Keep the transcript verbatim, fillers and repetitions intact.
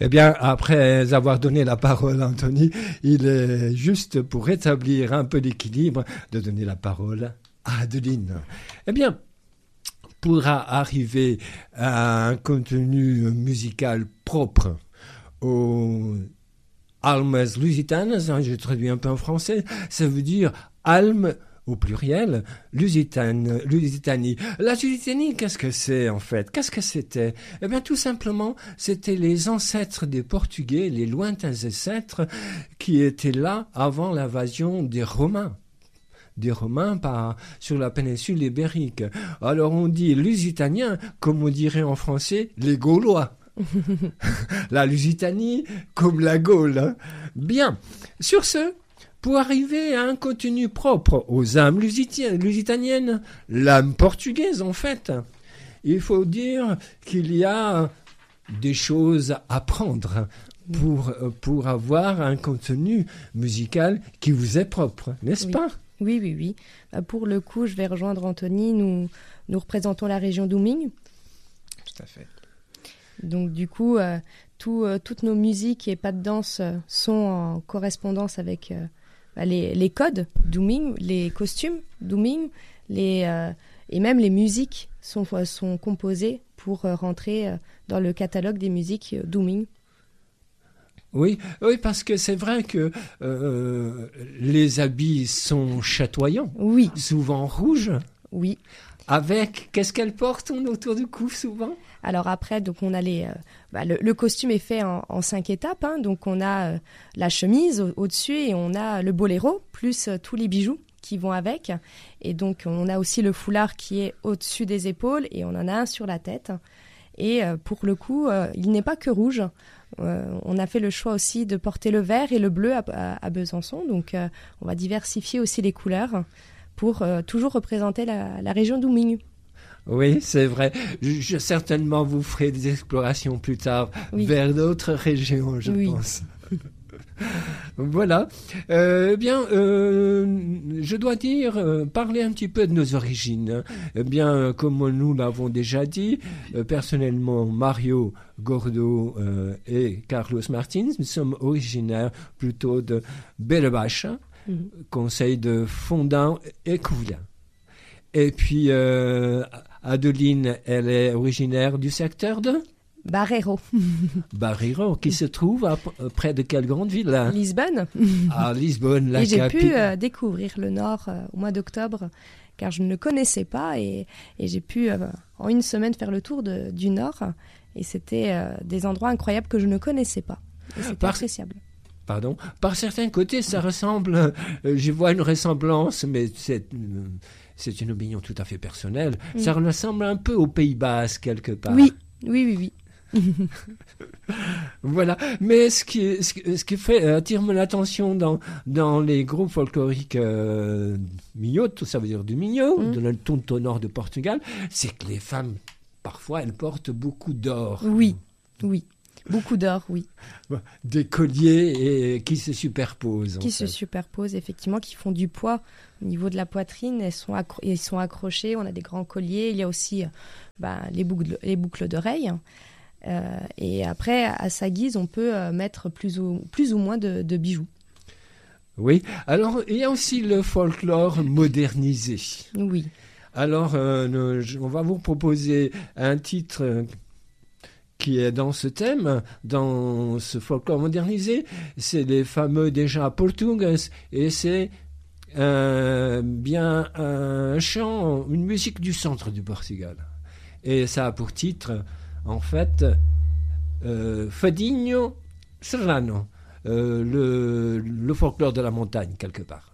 Eh bien, après avoir donné la parole à Anthony, il est juste pour rétablir un peu l'équilibre de donner la parole à Adeline. Eh bien, pour arriver à un contenu musical propre aux almes lusitanes, je traduis un peu en français, ça veut dire almes au pluriel, Lusitane, Lusitanie. La Lusitanie, qu'est-ce que c'est en fait? Qu'est-ce que c'était? Eh bien tout simplement, c'était les ancêtres des Portugais, les lointains ancêtres qui étaient là avant l'invasion des Romains. Des Romains par, sur la péninsule ibérique. Alors on dit Lusitaniens, comme on dirait en français, les Gaulois. La Lusitanie comme la Gaule. Hein. Bien. Sur ce, pour arriver à un contenu propre aux âmes lusitaniennes, l'âme portugaise en fait, il faut dire qu'il y a des choses à prendre pour, pour avoir un contenu musical qui vous est propre, n'est-ce oui. pas? Oui, oui, oui. Bah, pour le coup, je vais rejoindre Anthony. Nous, nous représentons la région d'Ouming. Tout à fait. Donc du coup, euh, tout, euh, toutes nos musiques et pas de danse euh, sont en correspondance avec euh, bah, les, les codes d'Ouming, les costumes d'Ouming, les, euh, et même les musiques sont, sont composées pour euh, rentrer euh, dans le catalogue des musiques euh, d'Ouming. Oui, oui, parce que c'est vrai que euh, les habits sont chatoyants, oui. souvent rouges. Oui. Avec, qu'est-ce qu'elle porte autour du cou souvent? Alors après, donc on a les, euh, bah, le, le costume est fait en, en cinq étapes. Hein, donc on a euh, la chemise au, au-dessus et on a le boléro plus euh, tous les bijoux qui vont avec. Et donc on a aussi le foulard qui est au-dessus des épaules et on en a un sur la tête. Et euh, pour le coup, euh, il n'est pas que rouge. Euh, on a fait le choix aussi de porter le vert et le bleu à, à, à Besançon. Donc euh, on va diversifier aussi les couleurs pour euh, toujours représenter la, la région d'Ouming. Oui, c'est vrai. Je, je, certainement, vous ferez des explorations plus tard oui. vers d'autres régions, je oui. pense. Voilà. Euh, bien, euh, je dois dire, euh, parler un petit peu de nos origines. Eh bien, euh, comme nous l'avons déjà dit, euh, personnellement, Mario Gordo euh, et Carlos Martins, nous sommes originaires plutôt de Bellebache, mm-hmm. conseil de Fondin et Couvlin. Et puis, euh, Adeline, elle est originaire du secteur de Barreiro. Barreiro, qui se trouve à, près de quelle grande ville là? Lisbonne. Ah, Lisbonne, la Et j'ai capitale. pu euh, découvrir le Nord euh, au mois d'octobre, car je ne le connaissais pas, et, et j'ai pu, euh, en une semaine, faire le tour de, du Nord, et c'était euh, des endroits incroyables que je ne connaissais pas. Et c'était Par... appréciable. Pardon. Par certains côtés, ça ressemble, euh, je vois une ressemblance, mais c'est... Euh, c'est une opinion tout à fait personnelle. Mm. Ça ressemble un peu au Pays Basque, quelque part. Oui, oui, oui, oui. Voilà. Mais ce qui, ce qui, ce qui fait, attire mon attention dans, dans les groupes folkloriques euh, minhotos, ça veut dire du Minho, mm. de la tonte au nord de Portugal, c'est que les femmes, parfois, elles portent beaucoup d'or. Oui, oui. Beaucoup d'or, oui. Des colliers et, qui se superposent. Qui en se fait. superposent, effectivement, qui font du poids au niveau de la poitrine. Elles sont, accro- elles sont accrochées, on a des grands colliers. Il y a aussi bah, les, boucles, les boucles d'oreilles. Euh, et après, à sa guise, on peut euh, mettre plus ou, plus ou moins de, de bijoux. Oui. Alors, il y a aussi le folklore modernisé. Oui. Alors, euh, on va vous proposer un titre qui est dans ce thème, dans ce folklore modernisé. C'est les fameux déjà portugues, et c'est euh, bien un chant, une musique du centre du Portugal. Et ça a pour titre, en fait, euh, Fadinho Serrano, euh, le, le folklore de la montagne, quelque part.